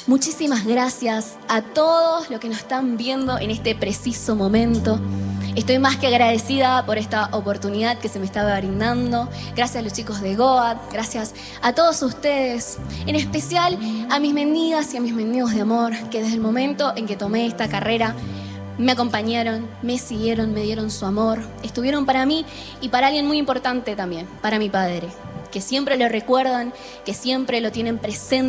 Muchísimas gracias a todos los que nos están viendo en este preciso momento. Estoy más que agradecida por esta oportunidad que se me estaba brindando. Gracias a los chicos de Goat, gracias a todos ustedes, en especial a mis mendigas y a mis mendigos de amor, que desde el momento en que tomé esta carrera me acompañaron, me siguieron, me dieron su amor, estuvieron para mí y para alguien muy importante también, para mi padre, que siempre lo recuerdan, que siempre lo tienen presente.